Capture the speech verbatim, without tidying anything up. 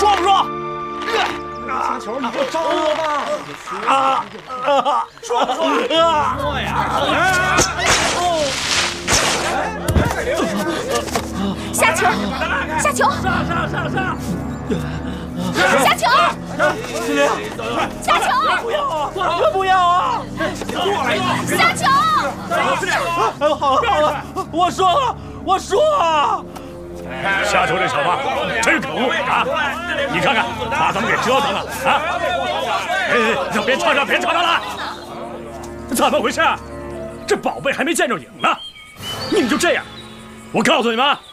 说不说？ 小球，你给我招我吧！ 啊啊！说不说？啊！ 说呀！ 下球，下球， 上上上上！ 下球！ 司令， 下球！ 不要啊！我不要啊！ 下球！ 哎呦，好了好了，我说了，我说了。 下球这小子真可恶啊！你看看，把咱们给折腾了啊！哎，别吵吵，别吵吵了！怎么回事？这宝贝还没见着影呢，你们就这样？我告诉你们。